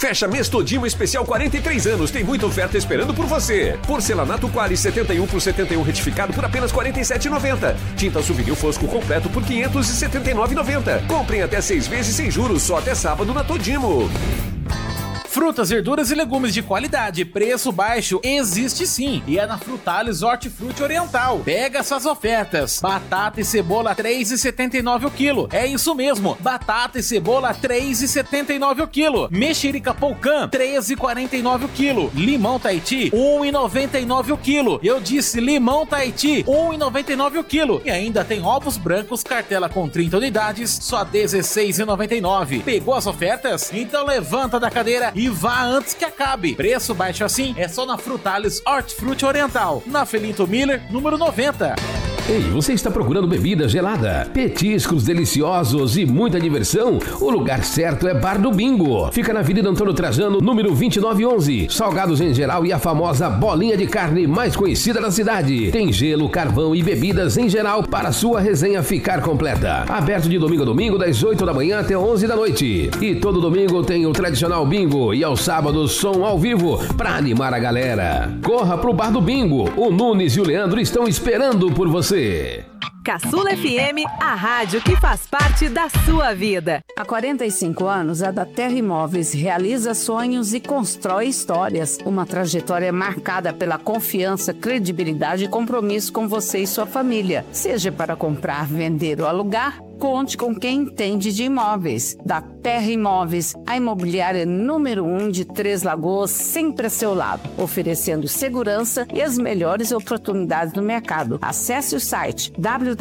Fecha mês todinho especial 43 anos. Tem muita oferta esperando por você. Porcelanato Qualy 71 por 71 retificado por apenas R$ 47,90. Tinta Souvenir Fosco completo por R$ 579,90. Comprem até 6 vezes sem juros, só até sábado na Todimo. Frutas, verduras e legumes de qualidade, preço baixo, existe sim. E é na Frutalis Hortifruti Oriental. Pega suas ofertas. Batata e cebola 3,79 o quilo. É isso mesmo. Batata e cebola 3,79 o quilo. Mexerica Polcã 13,49 o quilo. Limão Tahiti 1,99 o quilo. Eu disse limão Tahiti 1,99 o quilo. E ainda tem ovos brancos cartela com 30 unidades só R$16,99. Pegou as ofertas? Então levanta da cadeira e vá antes que acabe. Preço baixo assim é só na Frutalis Hortifruti Oriental, na Felinto Miller, número 90. Ei, você está procurando bebida gelada, petiscos deliciosos e muita diversão? O lugar certo é Bar do Bingo. Fica na Avenida Antônio Trajano, número 2911. Salgados em geral e a famosa bolinha de carne mais conhecida da cidade. Tem gelo, carvão e bebidas em geral para sua resenha ficar completa. Aberto de domingo a domingo, das 8 da manhã até 11 da noite. E todo domingo tem o tradicional bingo e aos sábados som ao vivo para animar a galera. Corra pro Bar do Bingo. O Nunes e o Leandro estão esperando por você. Caçula FM, a rádio que faz parte da sua vida. Há 45 anos, a Da Terra Imóveis realiza sonhos e constrói histórias. Uma trajetória marcada pela confiança, credibilidade e compromisso com você e sua família. Seja para comprar, vender ou alugar, conte com quem entende de imóveis. Da Terra Imóveis, a imobiliária número 1 de Três Lagoas, sempre a seu lado, oferecendo segurança e as melhores oportunidades do mercado. Acesse o site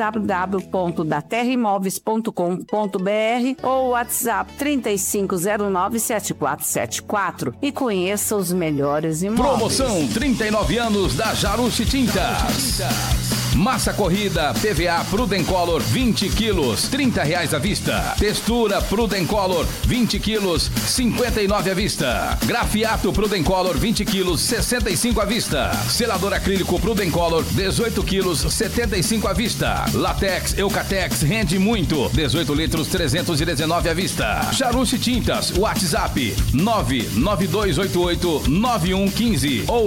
www.daterraimoveis.com.br ou o WhatsApp 3509-7474 e conheça os melhores imóveis. Promoção 39 anos da Jarucci Tintas. Massa corrida PVA Prudencolor 20 quilos, R$30 à vista. Textura Prudencolor 20 quilos, R$59 à vista. Grafiato Prudencolor 20 quilos, R$65 à vista. Selador acrílico Prudencolor 18 quilos, R$75 à vista. Latex Eucatex rende muito, 18 litros, R$319 à vista. Jarucci Tintas, WhatsApp 992889115 ou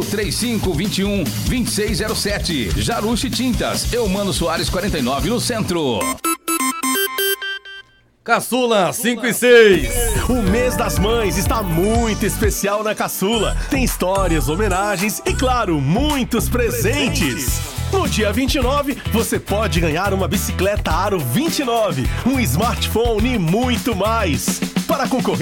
3521-2607. Jarucci Tintas, Eumano Soares 49 no centro. Caçula 5 e 6. O mês das mães está muito especial na Caçula. Tem histórias, homenagens e, claro, muitos presentes. No dia 29, você pode ganhar uma bicicleta Aro 29, um smartphone e muito mais. Para concorrer